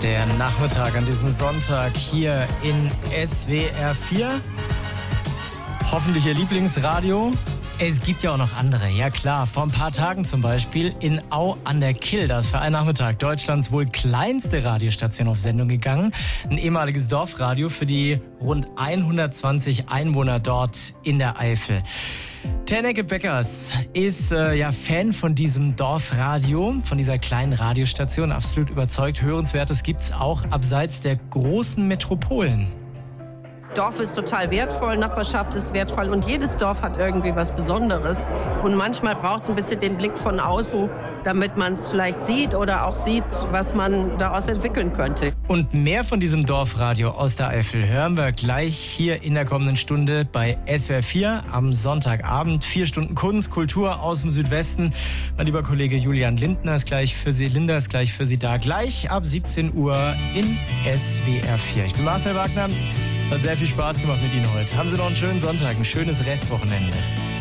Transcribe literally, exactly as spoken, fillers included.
Der Nachmittag an diesem Sonntag hier in S W R vier. Hoffentlich Ihr Lieblingsradio. Es gibt ja auch noch andere, ja klar. Vor ein paar Tagen zum Beispiel in Au an der Kyll, da ist für einen Nachmittag Deutschlands wohl kleinste Radiostation auf Sendung gegangen. Ein ehemaliges Dorfradio für die rund hundertzwanzig Einwohner dort in der Eifel. Tenneke Beckers ist äh, ja Fan von diesem Dorfradio, von dieser kleinen Radiostation, absolut überzeugt. Hörenswertes gibt's auch abseits der großen Metropolen. Dorf ist total wertvoll, Nachbarschaft ist wertvoll und jedes Dorf hat irgendwie was Besonderes. Und manchmal braucht es ein bisschen den Blick von außen, damit man es vielleicht sieht oder auch sieht, was man daraus entwickeln könnte. Und mehr von diesem Dorfradio aus der Eifel hören wir gleich hier in der kommenden Stunde bei S W R vier am Sonntagabend. Vier Stunden Kunst, Kultur aus dem Südwesten. Mein lieber Kollege Julian Lindner ist gleich für Sie, Linda ist gleich für Sie da. Gleich ab siebzehn Uhr in S W R vier. Ich bin Marcel Wagner. Es hat sehr viel Spaß gemacht mit Ihnen heute. Haben Sie noch einen schönen Sonntag, ein schönes Restwochenende.